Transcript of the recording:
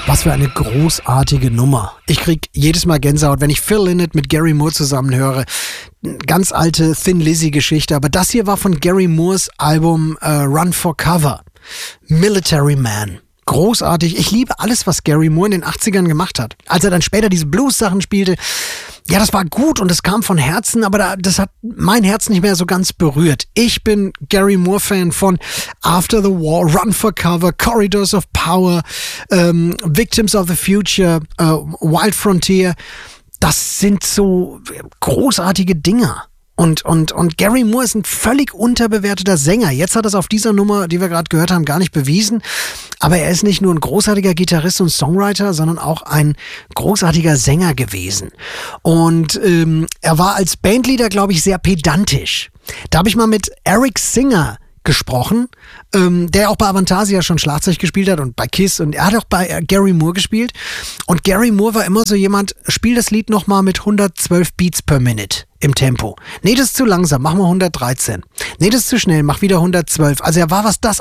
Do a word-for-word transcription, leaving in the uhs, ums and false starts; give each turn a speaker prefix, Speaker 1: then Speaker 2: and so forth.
Speaker 1: Was für eine großartige Nummer. Ich krieg jedes Mal Gänsehaut, wenn ich Phil Lynott mit Gary Moore zusammen höre. Ganz alte Thin Lizzy-Geschichte, aber das hier war von Gary Moores Album äh, Run for Cover. Military Man. Großartig. Ich liebe alles, was Gary Moore in den achtzigern gemacht hat. Als er dann später diese Blues-Sachen spielte, ja, das war gut und es kam von Herzen, aber da, das hat mein Herz nicht mehr so ganz berührt. Ich bin Gary Moore-Fan von After the War, Run for Cover, Corridors of Power, ähm, Victims of the Future, äh, Wild Frontier. Das sind so großartige Dinger. Und, und, und Gary Moore ist ein völlig unterbewerteter Sänger. Jetzt hat er es auf dieser Nummer, die wir gerade gehört haben, gar nicht bewiesen. Aber er ist nicht nur ein großartiger Gitarrist und Songwriter, sondern auch ein großartiger Sänger gewesen. Und ähm, er war als Bandleader, glaube ich, sehr pedantisch. Da habe ich mal mit Eric Singer gesprochen, ähm, der auch bei Avantasia schon Schlagzeug gespielt hat und bei Kiss, und er hat auch bei äh, Gary Moore gespielt. Und Gary Moore war immer so jemand, spiel das Lied nochmal mit hundertzwölf Beats per Minute im Tempo. Nee, das ist zu langsam, mach mal hundertdreizehn. Nee, das ist zu schnell, mach wieder hundertzwölf. Also er war, was das